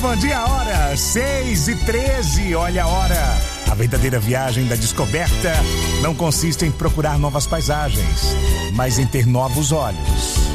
Bom dia, a hora 6h13, olha a hora. A verdadeira viagem da descoberta não consiste em procurar novas paisagens, mas em ter novos olhos.